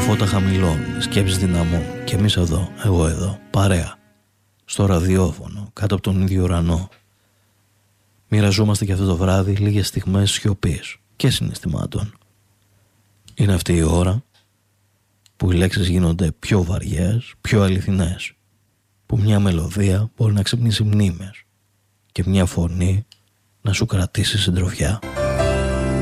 φώτα χαμηλώνουν, οι σκέψεις δυναμούν και εμείς εδώ, εγώ εδώ, παρέα, στο ραδιόφωνο, κάτω από τον ίδιο ουρανό. Μοιραζόμαστε και αυτό το βράδυ λίγες στιγμές σιωπής και συναισθημάτων. Είναι αυτή η ώρα που οι λέξεις γίνονται πιο βαριές, πιο αληθινές, που μια μελωδία μπορεί να ξυπνήσει μνήμες και μια φωνή να σου κρατήσει συντροφιά.